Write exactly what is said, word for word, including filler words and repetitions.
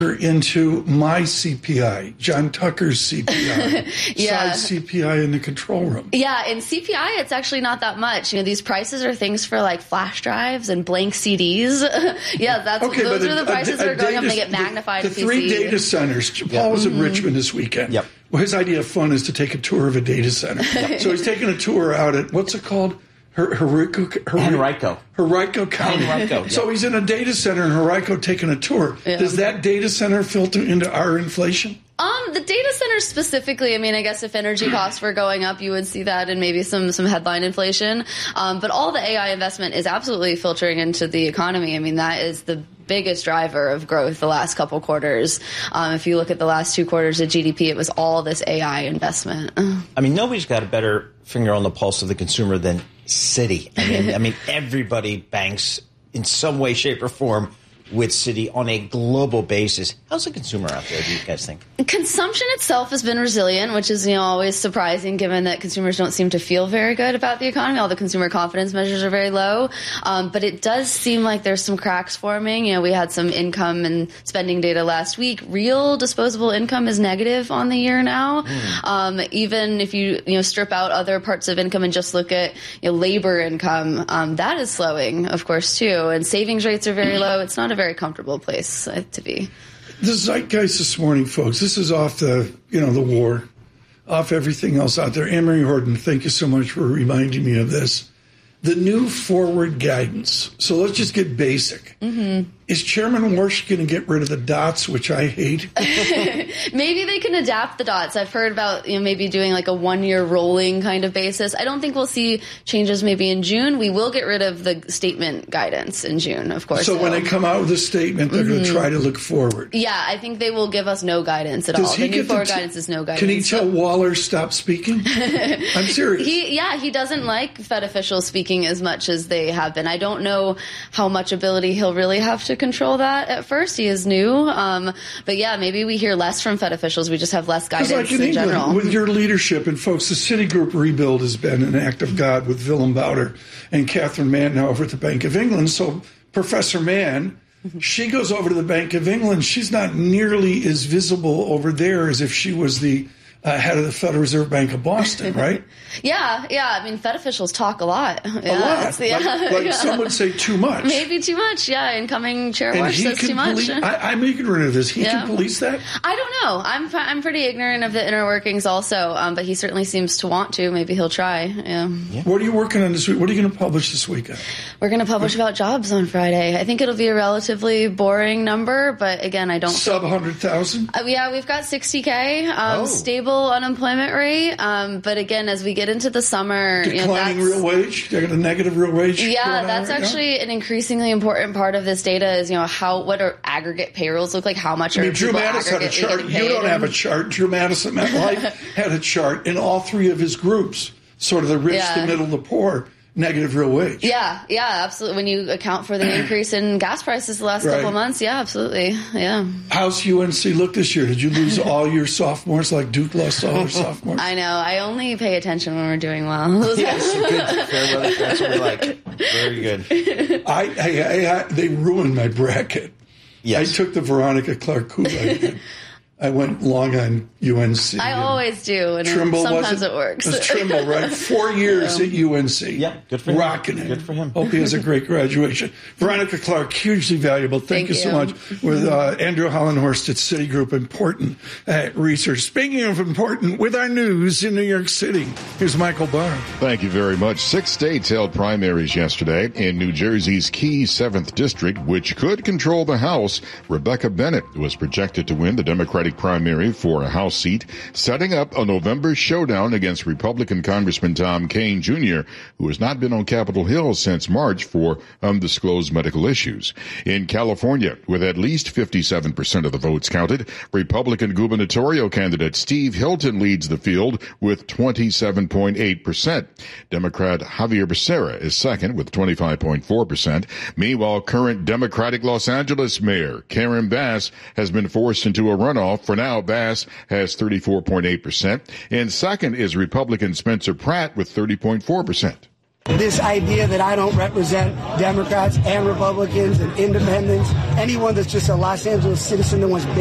into my C P I, John Tucker's C P I, yeah. size C P I in the control room. Yeah, in C P I, it's actually not that much. You know, these prices are things for like flash drives and blank C Ds. yeah, that's okay, those but are a, the prices a, a that are going data, up and they get magnified. The, the three data centers. Paul yep. was in mm-hmm. Richmond this weekend. Yep. Well, his idea of fun is to take a tour of a data center. Yep. So he's taking a tour out at, what's it called? Her, Henrico, Henrico. Henrico County. Henrico, yeah. So he's in a data center in Henrico taking a tour. Yeah. Does that data center filter into our inflation? Um, the data centers specifically, I mean, I guess if energy costs were going up, you would see that in maybe some, some headline inflation. Um, but all the A I investment is absolutely filtering into the economy. I mean, that is the biggest driver of growth the last couple quarters. Um, if you look at the last two quarters of G D P, it was all this A I investment. I mean, nobody's got a better finger on the pulse of the consumer than Citi. I mean, I mean, everybody banks in some way, shape, or form with Citi on a global basis. How's the consumer out there, do you guys think? Consumption itself has been resilient, which is, you know, always surprising given that consumers don't seem to feel very good about the economy. All the consumer confidence measures are very low. Um, but it does seem like there's some cracks forming. You know, we had some income and spending data last week. Real disposable income is negative on the year now. Mm. Um, even if you, you know, strip out other parts of income and just look at, you know, labor income, um, that is slowing, of course, too. And savings rates are very low. It's not a very comfortable place uh, to be. The zeitgeist this morning, folks, this is off the, you know, the war, off everything else out there. Anne-Marie Horton, thank you so much for reminding me of this. The new forward guidance. So let's just get basic. Mm-hmm. Is Chairman Warsh going to get rid of the dots, which I hate? Maybe they can adapt the dots. I've heard about, you know, maybe doing like a one-year rolling kind of basis. I don't think we'll see changes maybe in June. We will get rid of the statement guidance in June, of course. So when they come out with a statement, they're mm-hmm. going to try to look forward. Yeah, I think they will give us no guidance at Does all. He the new get forward t- guidance is no guidance. Can he tell Waller stop speaking? I'm serious. He, yeah, he doesn't like Fed officials speaking as much as they have been. I don't know how much ability he'll really have to control that at first. He is new. Um, but yeah, maybe we hear less from Fed officials. We just have less guidance like in, in England, general. With your leadership, and folks, the Citigroup rebuild has been an act of God with Willem Bouter and Catherine Mann now over at the Bank of England. So Professor Mann, she goes over to the Bank of England. She's not nearly as visible over there as if she was the Uh, head of the Federal Reserve Bank of Boston, right? yeah, yeah. I mean, Fed officials talk a lot. A yeah, lot. Yeah, like like yeah. some would say too much. Maybe too much, yeah. Incoming Chair and Warsh he says can too much. Police, I, I'm ignorant of this. He yeah. can police that? I don't know. I'm I'm pretty ignorant of the inner workings also, um, but he certainly seems to want to. Maybe he'll try. Yeah. yeah. What are you working on this week? What are you going to publish this weekend? We're going to publish about jobs on Friday. I think it'll be a relatively boring number, but again, I don't... Sub one hundred thousand? Uh, yeah, we've got sixty K, um, oh. stable unemployment rate. Um, but again, as we get into the summer... Declining you know, real wage? They got a negative real wage? Yeah, that's right actually now? An increasingly important part of this data is, you know, how what are aggregate payrolls look like? How much I are mean, Drew people Mattis had a chart. You don't have a chart. Drew Mattis at MetLife had a chart in all three of his groups, sort of the rich, yeah. the middle, the poor. Negative real wage. Yeah, yeah, absolutely. When you account for the increase in gas prices the last right. couple of months, yeah, absolutely. Yeah. How's U N C look this year? Did you lose all your sophomores like Duke lost all their sophomores? I know. I only pay attention when we're doing well. Yes, good. Fair weather. That's what we like. Very good. I, I, I, I they ruined my bracket. Yes. I took the Veronica Clark Kool-Aid. I went long on U N C. I always do, and Trimble sometimes it? it works. It was Trimble, right? Four years um, at U N C. Yeah, good for him. Rocking it. Good for him. Hope he has a great graduation. Veronica Clark, hugely valuable. Thank, Thank you, you so much. With uh, Andrew Hollenhorst at Citigroup, important uh, research. Speaking of important, with our news in New York City, here's Michael Barr. Thank you very much. Six states held primaries yesterday. In New Jersey's key seventh District, which could control the House, Rebecca Bennett was projected to win the Democratic primary for a House seat, setting up a November showdown against Republican Congressman Tom Kean, Junior, who has not been on Capitol Hill since March for undisclosed medical issues. In California, with at least fifty-seven percent of the votes counted, Republican gubernatorial candidate Steve Hilton leads the field with twenty-seven point eight percent. Democrat Javier Becerra is second with twenty-five point four percent. Meanwhile, current Democratic Los Angeles Mayor Karen Bass has been forced into a runoff. For now, Bass has thirty-four point eight percent. And second is Republican Spencer Pratt with thirty point four percent. This idea that I don't represent Democrats and Republicans and independents, anyone that's just a Los Angeles citizen that wants